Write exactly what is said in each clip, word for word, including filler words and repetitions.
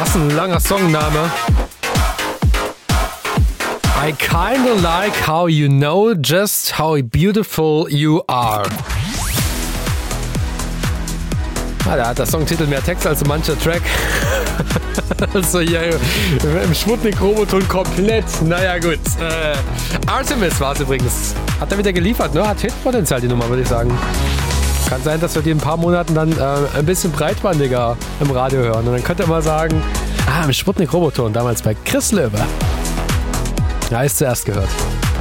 das ein langer Songname? I kinda like how you know just how beautiful you are. Ah, da hat der Songtitel mehr Text als so mancher Track. Also hier im Sputnik-Roboton komplett. Naja gut. Äh, Artemis war es übrigens. Hat er wieder geliefert, ne? Hat Hitpotenzial die Nummer, würde ich sagen. Kann sein, dass wir die in ein paar Monaten dann äh, ein bisschen breitbandiger im Radio hören. Und dann könnt ihr mal sagen, ah, im Sputnik-Roboton, damals bei Chris Löwe. Ja, ist zuerst gehört.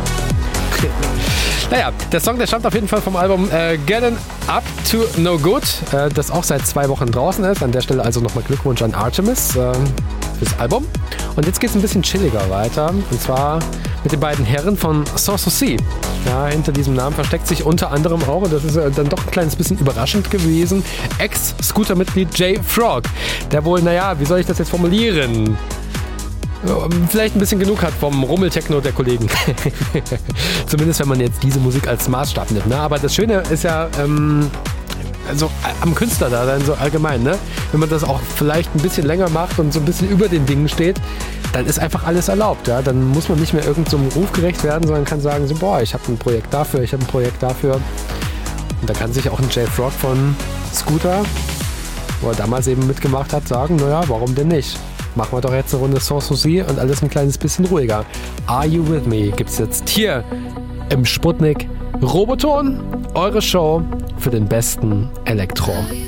Naja, der Song, der stammt auf jeden Fall vom Album äh, Getting Up to No Good, äh, das auch seit zwei Wochen draußen ist. An der Stelle also nochmal Glückwunsch an Artemis äh, fürs Album. Und jetzt geht es ein bisschen chilliger weiter. Und zwar mit den beiden Herren von Sans Souci. Ja, hinter diesem Namen versteckt sich unter anderem auch, und das ist äh, dann doch ein kleines bisschen überraschend gewesen, Ex-Scooter-Mitglied Jay Frog. Der wohl, naja, wie soll ich das jetzt formulieren? Vielleicht ein bisschen genug hat vom Rummeltechno der Kollegen. Zumindest wenn man jetzt diese Musik als Maßstab nimmt. Ne? Aber das Schöne ist ja, ähm, also am Künstler da dann so allgemein, ne? Wenn man das auch vielleicht ein bisschen länger macht und so ein bisschen über den Dingen steht, dann ist einfach alles erlaubt. Ja? Dann muss man nicht mehr irgendeinem so Ruf gerecht werden, sondern kann sagen, so, boah, ich habe ein Projekt dafür, ich habe ein Projekt dafür. Und da kann sich auch ein Jay Frog von Scooter, wo er damals eben mitgemacht hat, sagen, naja, warum denn nicht? Machen wir doch jetzt eine Runde Sans Souci und alles ein kleines bisschen ruhiger. Are You With Me gibt's jetzt hier im Sputnik Roboton, eure Show für den besten Elektro.